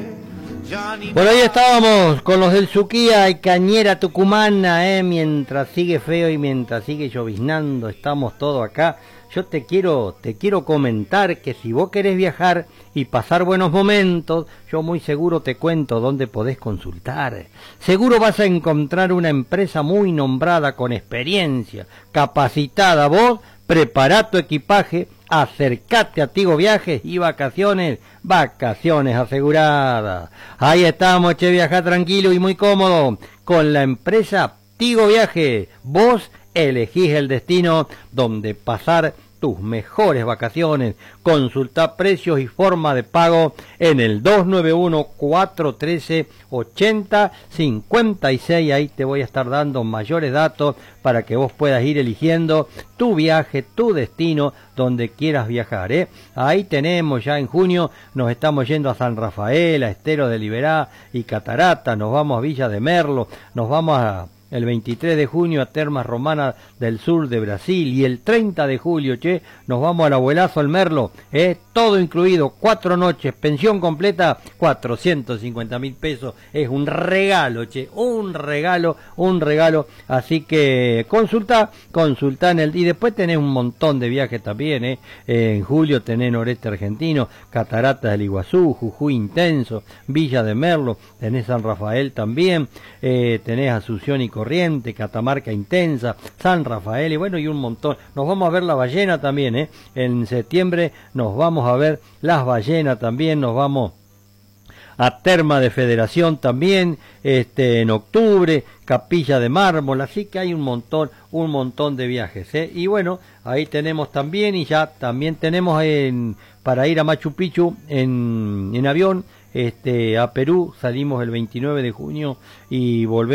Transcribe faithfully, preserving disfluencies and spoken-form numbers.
Bueno, ahí estábamos con los del Suquía y Cañera Tucumana, eh, mientras sigue feo y mientras sigue lloviznando, estamos todos acá. Yo te quiero, te quiero comentar que si vos querés viajar y pasar buenos momentos, yo muy seguro te cuento dónde podés consultar. Seguro vas a encontrar una empresa muy nombrada, con experiencia, capacitada. Vos prepará tu equipaje, acercate a Tigo Viajes y Vacaciones, vacaciones aseguradas. Ahí estamos, che, viajá tranquilo y muy cómodo con la empresa Tigo Viajes. Vos elegís el destino donde pasar tus mejores vacaciones. Consulta precios y forma de pago en el dos nueve uno, cuatro uno tres, ocho cero cinco seis. Ahí te voy a estar dando mayores datos para que vos puedas ir eligiendo tu viaje, tu destino, donde quieras viajar, ¿eh? Ahí tenemos, ya en junio nos estamos yendo a San Rafael, a Estero de Liberá y Catarata, nos vamos a Villa de Merlo, nos vamos a el veintitrés de junio a Termas Romanas del sur de Brasil, y el treinta de julio, che, nos vamos al Abuelazo al Merlo, eh, todo incluido, cuatro noches, pensión completa, cuatrocientos cincuenta mil pesos, es un regalo, che, un regalo, un regalo, así que consulta, consulta en el, y después tenés un montón de viajes también, eh, en julio tenés Noreste Argentino, Cataratas del Iguazú, Jujuy Intenso, Villa de Merlo, tenés San Rafael también, eh, tenés Asunción y Corriente, Catamarca Intensa, San Rafael, y bueno, y un montón. Nos vamos a ver la ballena también, ¿eh? En septiembre nos vamos a ver las ballenas también, nos vamos a Terma de Federación también, este, en octubre, Capilla de Mármol, así que hay un montón, un montón de viajes, ¿eh? Y bueno, ahí tenemos también, y ya también tenemos en, para ir a Machu Picchu en, en avión, este, a Perú, salimos el veintinueve de junio y volvemos